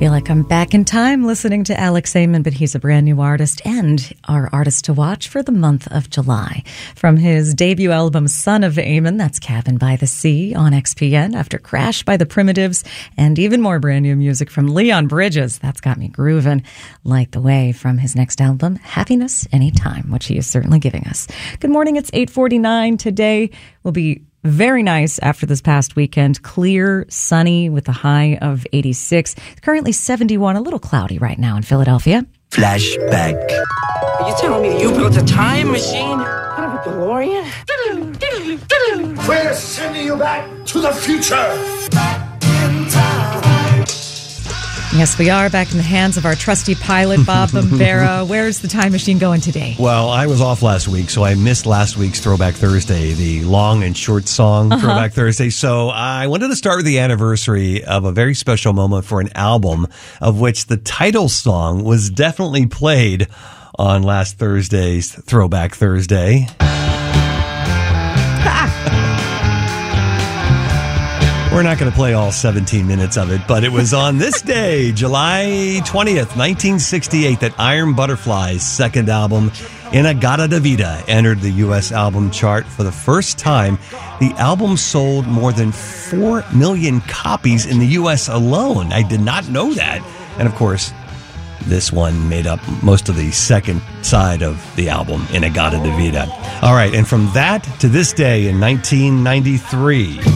Feel like I'm back in time listening to Alex Amon, but he's a brand new artist and our artist to watch for the month of July. From his debut album, Son of Amon, that's Cabin by the Sea on XPN, after Crash by the Primitives, and even more brand new music from Leon Bridges. That's got me grooving. Light the Way from his next album, Happiness Anytime, which he is certainly giving us. Good morning, it's 8:49. Today will be very nice after this past weekend. Clear, sunny with a high of 86. Currently 71, a little cloudy right now in Philadelphia. Flashback. Are you telling me that you built a time machine out of a DeLorean? We're sending you back to the future. Back in time. Yes, we are back in the hands of our trusty pilot, Bob Bombera. Where's the time machine going today? Well, I was off last week, so I missed last week's Throwback Thursday, the long and short song Throwback Thursday. So I wanted to start with the anniversary of a very special moment for an album of which the title song was definitely played on last Thursday's Throwback Thursday. We're not going to play all 17 minutes of it, but it was on this day, July 20th, 1968, that Iron Butterfly's second album, In-A-Gadda-Da-Vida, entered the U.S. album chart for the first time. The album sold more than 4 million copies in the U.S. alone. I did not know that. And of course, this one made up most of the second side of the album, In-A-Gadda-Da-Vida. All right, and from that to this day in 1993...